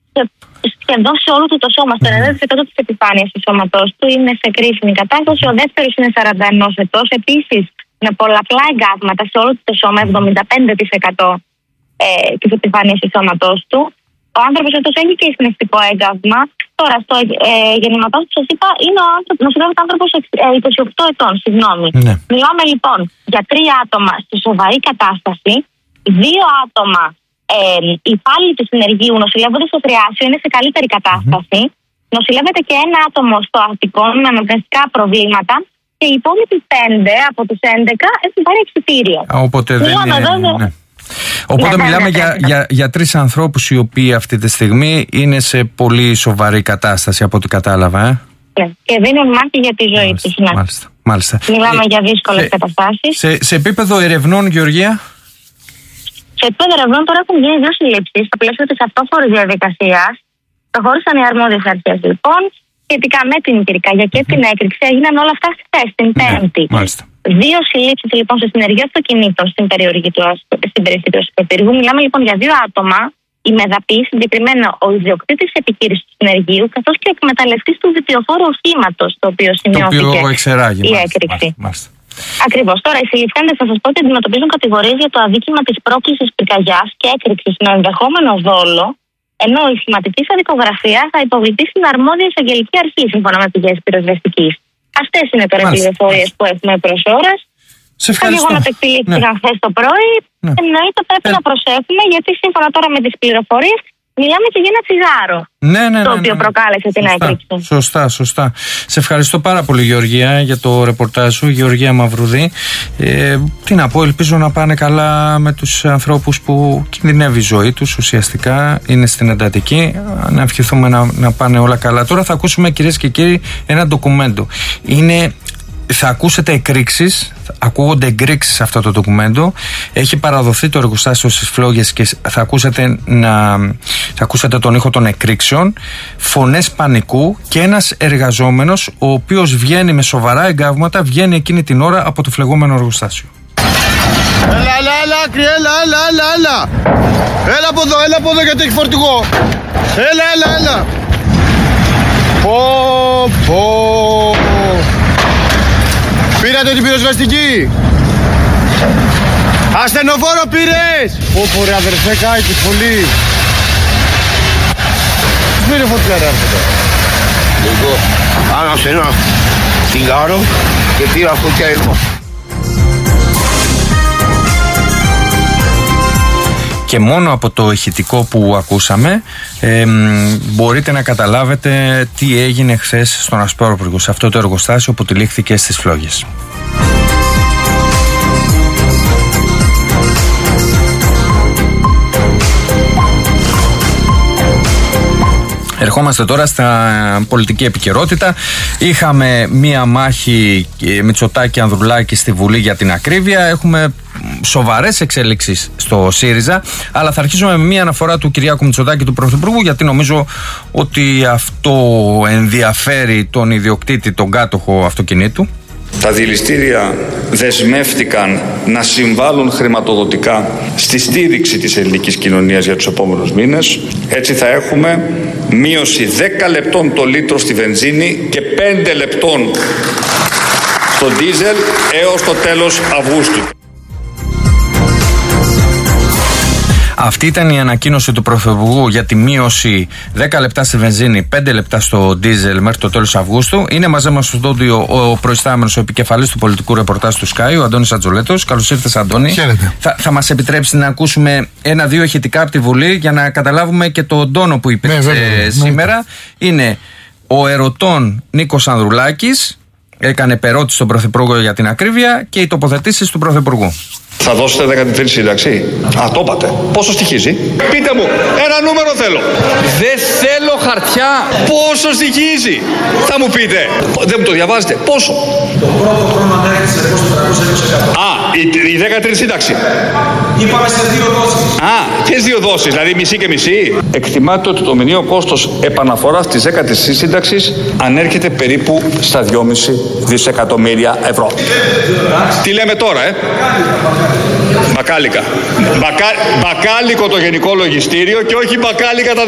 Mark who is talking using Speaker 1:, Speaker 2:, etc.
Speaker 1: σχεδόν σε όλο του το σώμα. Στο 90% της επιφάνειας του σώματός του είναι σε κρίσιμη κατάσταση. Ο δεύτερος είναι 41 ετών. Επίσης, με πολλαπλά εγκάβματα σε όλο του το σώμα, 75% της επιφάνειας του σώματός του. Ο άνθρωπος αυτός έχει και εισπνευστικό έγκαυμα. Τώρα, στο γεννηματός του, σας είπα, είναι ο άνθρωπος 28 ετών. Συγγνώμη. Ναι. Μιλάμε λοιπόν για 3 άτομα στη σοβαρή κατάσταση, 2 άτομα υπάλληλοι του συνεργείου νοσηλεύονται στο Τριάσιο, είναι σε καλύτερη κατάσταση. Νοσηλεύεται και 1 άτομο στο Αττικό με αναπνευστικά προβλήματα. Και οι υπόλοιποι 5 από τους 11 έχουν πάρει εξιτήριο.
Speaker 2: Οπότε δεν είναι. Ναι. Οπότε μιλάμε για 3 ανθρώπους οι οποίοι αυτή τη στιγμή είναι σε πολύ σοβαρή κατάσταση, από ό,τι κατάλαβα.
Speaker 1: Ναι, και δίνουν μάχη για τη ζωή τους. Ναι.
Speaker 2: Μάλιστα.
Speaker 1: Μιλάμε για δύσκολες καταστάσεις.
Speaker 2: Σε επίπεδο ερευνών, Γεωργία.
Speaker 1: Σε επίπεδο ερευνών τώρα έχουν γίνει 2 συλλήψεις στο πλαίσιο της αυτόφορης διαδικασίας. Προχώρησαν οι αρμόδιες αρχές λοιπόν. Σχετικά με την πυρκαγιά και την έκρηξη έγιναν όλα αυτά χθες, την Πέμπτη. 2 συλλήψεις λοιπόν σε συνεργείο αυτοκινήτων στην περιοχή του Ασπροπύργου. Μιλάμε λοιπόν για 2 άτομα, η μεδαπή, συγκεκριμένα ο ιδιοκτήτης της επιχείρησης του συνεργείου, καθώς και ο εκμεταλλευτής του διπλοφόρου οχήματος, το οποίο σημειώθηκε η έκρηξη. Ακριβώς. Τώρα, οι συλληφθέντες, θα σας πω ότι αντιμετωπίζουν κατηγορίες για το αδίκημα της πρόκλησης πυρκαγιάς και έκρηξης με ενδεχόμενο δόλο. Ενώ η σχηματική αδικογραφία θα υποβληθεί στην αρμόδια εισαγγελική αρχή, σύμφωνα με πηγές πυροσβεστικής. Αυτές είναι τώρα οι πληροφορίες που έχουμε προς ώρας. Τα γεγονότα εκτελήθηκαν χθες το πρωί. Εννοείται πρέπει να προσέχουμε, γιατί σύμφωνα τώρα με τις πληροφορίες μιλάμε και για ένα τσιγάρο. Το οποίο προκάλεσε την έκρηξη.
Speaker 2: Σωστά. Σε ευχαριστώ πάρα πολύ, Γεωργία, για το ρεπορτάζ σου. Γεωργία Μαυρουδή. Τι να πω, ελπίζω να πάνε καλά με τους ανθρώπους που κινδυνεύει η ζωή τους. Ουσιαστικά είναι στην εντατική. Να ευχηθούμε να πάνε όλα καλά. Τώρα θα ακούσουμε, κυρίες και κύριοι, ένα ντοκουμέντο. Θα ακούσετε εκρήξεις, ακούγονται εκρήξεις σε αυτό το ντοκουμέντο. Έχει παραδοθεί το εργοστάσιο στις Φλόγες και θα ακούσετε τον ήχο των εκρήξεων, φωνές πανικού και ένας εργαζόμενος ο οποίος βγαίνει με σοβαρά εγκάβματα, βγαίνει εκείνη την ώρα από το φλεγόμενο εργοστάσιο.
Speaker 3: Έλα, άκρη, έλα. Έλα από εδώ γιατί έχει φορτηγό. Έλα. Πω. Πήρατε την πυροσβεστική. Ασθενοφόρο πήρες. Πω ρε αδερφέ, κάηκε πολύ. Πήρε φωτιά ρε αυτό.
Speaker 4: Εγώ άναψε ένα τσιγάρο και πήρα φωτιά εγώ.
Speaker 2: Και μόνο από το ηχητικό που ακούσαμε μπορείτε να καταλάβετε τι έγινε χθες στον Ασπρόπυργο, σε αυτό το εργοστάσιο που τυλίχθηκε στις Φλόγες. Ερχόμαστε τώρα στα πολιτική επικαιρότητα. Είχαμε μία μάχη Μητσοτάκη-Ανδρουλάκη στη Βουλή για την ακρίβεια. Έχουμε σοβαρές εξέλιξεις στο ΣΥΡΙΖΑ, αλλά θα αρχίσουμε με μία αναφορά του Κυριάκου Μητσοτάκη, του Πρωθυπουργού, γιατί νομίζω ότι αυτό ενδιαφέρει τον ιδιοκτήτη, τον κάτοχο αυτοκινήτου.
Speaker 5: Τα δηληστήρια δεσμεύτηκαν να συμβάλλουν χρηματοδοτικά στη στήριξη της ελληνικής κοινωνίας για τους επόμενους μήνες. Έτσι θα έχουμε μείωση 10 λεπτών το λίτρο στη βενζίνη και 5 λεπτών στο ντίζελ έως το τέλος Αυγούστου.
Speaker 2: Αυτή ήταν η ανακοίνωση του Πρωθυπουργού για τη μείωση 10 λεπτά στη βενζίνη, 5 λεπτά στο ντίζελ μέχρι το τέλος Αυγούστου. Είναι μαζί μας στο στούντιο ο προϊστάμενος, ο επικεφαλής του πολιτικού ρεπορτάζ του Sky, ο Αντώνης Ατζολέτος. Καλώς ήρθες, Αντώνη. Θα μας επιτρέψει να ακούσουμε 1-2 ηχητικά από τη Βουλή για να καταλάβουμε και τον τόνο που υπήρξε σήμερα. Είναι ο ερωτών Νίκος Ανδρουλάκης, έκανε περώτηση στον Πρωθυπουργό για την ακρίβεια, και οι τοποθετήσεις του Πρωθυπουργού.
Speaker 5: Θα δώσετε 13η σύνταξη. Το είπατε. Πόσο στοιχίζει? Πείτε μου, ένα νούμερο θέλω. Δεν θέλω χαρτιά. Πόσο στοιχίζει? Θα μου πείτε. Δεν μου το διαβάζετε. Πόσο?
Speaker 6: Το πρώτο χρόνο ανέρχεται σε 420%.
Speaker 5: Η 13η σύνταξη.
Speaker 6: Είπαμε σε 2 δόσεις.
Speaker 5: Ποιες 2 δόσεις, δηλαδή μισή και μισή? Εκτιμάται ότι το μηνιαίο κόστος επαναφοράς της 10ης σύνταξης ανέρχεται περίπου στα 2,5 δισεκατομμύρια ευρώ. Τι λέμε τώρα, Μπακάλικα. Μπακάλικο το γενικό λογιστήριο και όχι μπακάλικα τα